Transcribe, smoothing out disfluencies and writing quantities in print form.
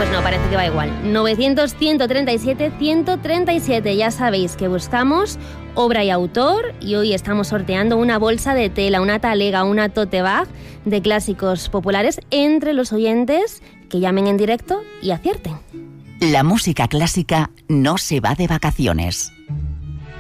Pues no, parece que va igual. 900-137-137. Ya sabéis que buscamos obra y autor y hoy estamos sorteando una bolsa de tela, una talega, una tote bag de clásicos populares entre los oyentes que llamen en directo y acierten. La música clásica no se va de vacaciones.